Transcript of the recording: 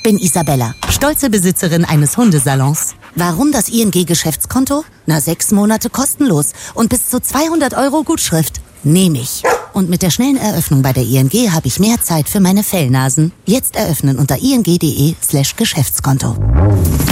bin Isabella, stolze Besitzerin eines Hundesalons. Warum das ING-Geschäftskonto? 6 Monate kostenlos und bis zu 200 € Gutschrift. Nehme ich. Und mit der schnellen Eröffnung bei der ING habe ich mehr Zeit für meine Fellnasen. Jetzt eröffnen unter ing.de/Geschäftskonto.